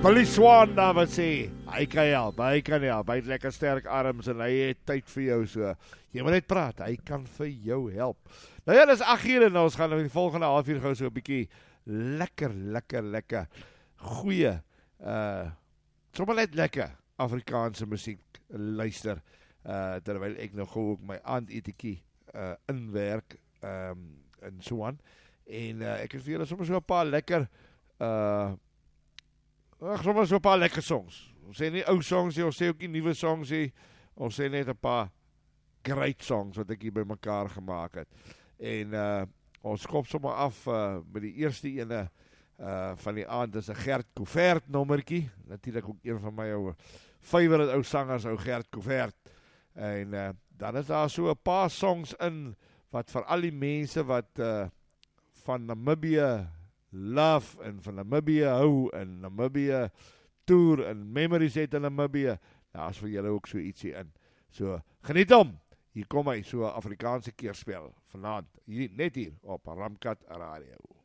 Billy Swan daar wat sê, hy kan help, hy het lekker sterk arms en hy het tyd vir jou so. Jy moet net praat, hy kan vir jou help. Nou ja, dis 8 en ons gaan in die volgende halfuur gou so 'n bietjie lekker goeie, sommer net lekker Afrikaanse musiek luister, terwyl ek nog gou ook my aandetjie inwerk, en so aan. En ek het vir julle sommer so 'n paar lekker, sommer so 'n paar lekker songs. Ons sê nie ou songs nie, ons sê ook nie nuwe songs nie. Ons sê net 'n paar great songs wat ek hier by mekaar gemaak het. En ons skop sommer af met die eerste ene van die aand. Dis 'n Gert Couvert nommertjie. Natuurlik ook een van my ou favorite ou sangers, ou Gert Couvert. En dan is daar so 'n paar songs in wat vir al die mense wat van Namibië love en van Namibië hou en Namibië tour en memories het in Namibië, daar is vir julle ook so ietsie in. So, geniet hom. Hier kom hy, so 'n Afrikaanse keerspel vanaand, net hier op Ramkat Radio.